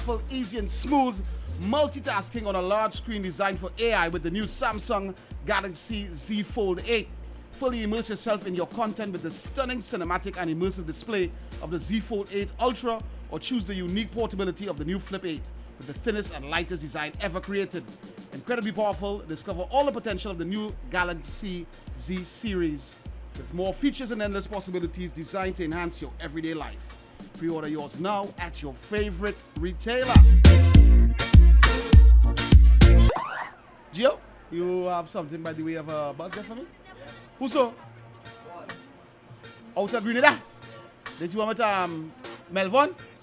powerful, easy, and smooth multitasking on a large screen designed for AI with the new Samsung Galaxy Z Fold 8. Fully immerse yourself in your content with the stunning cinematic and immersive display of the Z Fold 8 Ultra, or choose the unique portability of the new Flip 8 with the thinnest and lightest design ever created. Incredibly powerful, discover all the potential of the new Galaxy Z series with more features and endless possibilities designed to enhance your everyday life. Pre-order yours now at your favorite retailer. Gio, you have something by the way of a buzz there for me? Who's so? Out of Grenada? This is one with Melvin?